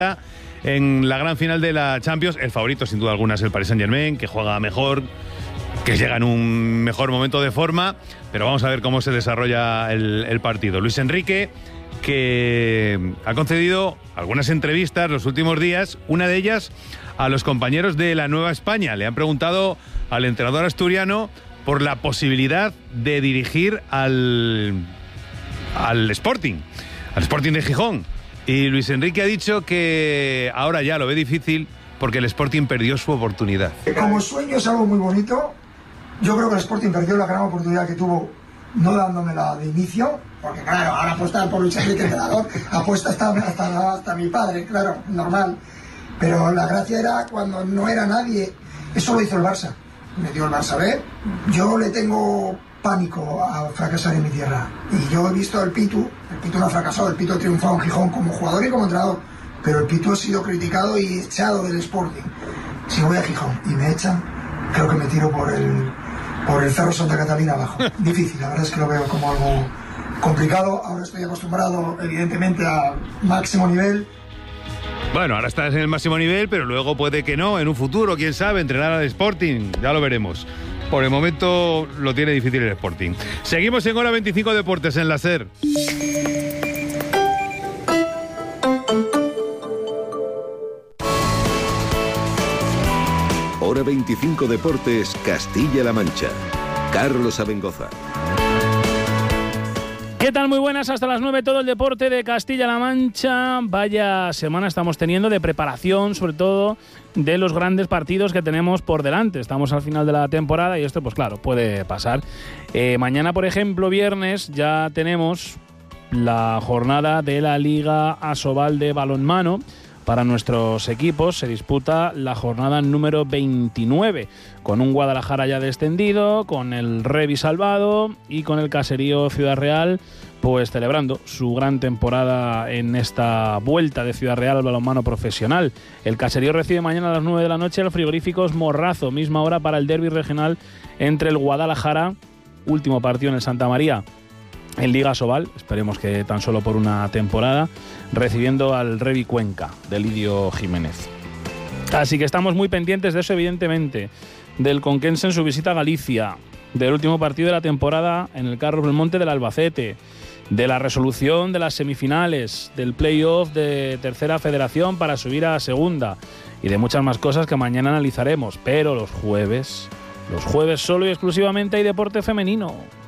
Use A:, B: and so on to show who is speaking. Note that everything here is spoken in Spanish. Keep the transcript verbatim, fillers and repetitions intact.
A: en la gran final de la Champions. El favorito, sin duda alguna, es el Paris Saint-Germain, que juega mejor, que llega en un mejor momento de forma, pero vamos a ver cómo se desarrolla el, el partido. Luis Enrique, que ha concedido algunas entrevistas los últimos días, una de ellas a los compañeros de La Nueva España. Le han preguntado al entrenador asturiano por la posibilidad de dirigir al, al Sporting, al Sporting de Gijón. Y Luis Enrique ha dicho que ahora ya lo ve difícil porque el Sporting perdió su oportunidad.
B: Como sueño es algo muy bonito. Yo creo que el Sporting perdió la gran oportunidad que tuvo no dándomela de inicio, porque claro, ahora apostar por Luis Enrique entrenador, apuesta hasta, hasta, hasta mi padre, claro, normal. Pero la gracia era cuando no era nadie. Eso lo hizo el Barça. Me dio el Barça B. Yo le tengo pánico a fracasar en mi tierra. Y yo he visto al Pitu, el Pitu no ha fracasado, el Pitu ha triunfado en Gijón como jugador y como entrenador. Pero el Pitu ha sido criticado y echado del Sporting. Si voy a Gijón y me echan, creo que me tiro por el... por el Cerro Santa Catalina abajo. Difícil, la verdad es que lo veo como algo complicado. Ahora estoy acostumbrado, evidentemente, a máximo nivel.
A: Bueno, ahora estás en el máximo nivel, pero luego puede que no, en un futuro, quién sabe, entrenar al Sporting, ya lo veremos. Por el momento lo tiene difícil el Sporting. Seguimos en Hora veinticinco Deportes en la SER.
C: Hora veinticinco Deportes, Castilla-La Mancha. Carlos Abengoza.
D: ¿Qué tal? Muy buenas, hasta las nueve todo el deporte de Castilla-La Mancha. Vaya semana estamos teniendo de preparación, sobre todo de los grandes partidos que tenemos por delante. Estamos al final de la temporada y esto, pues claro, puede pasar. Eh, mañana, por ejemplo, viernes, ya tenemos la jornada de la Liga Asobal de balonmano. Para nuestros equipos se disputa la jornada número veintinueve, con un Guadalajara ya descendido, con el Revi salvado y con el Caserío Ciudad Real pues celebrando su gran temporada en esta vuelta de Ciudad Real al balonmano profesional. El Caserío recibe mañana a las nueve de la noche al Frigoríficos Morrazo, misma hora para el derbi regional entre el Guadalajara, último partido en el Santa María, en Liga Asobal, esperemos que tan solo por una temporada, recibiendo al Revi Cuenca de Lidio Jiménez. Así que estamos muy pendientes de eso, evidentemente, del Conquense en su visita a Galicia, del último partido de la temporada en el Carlos Belmonte del Albacete, de la resolución de las semifinales, del playoff de Tercera Federación para subir a Segunda y de muchas más cosas que mañana analizaremos. Pero los jueves, los jueves solo y exclusivamente hay deporte femenino.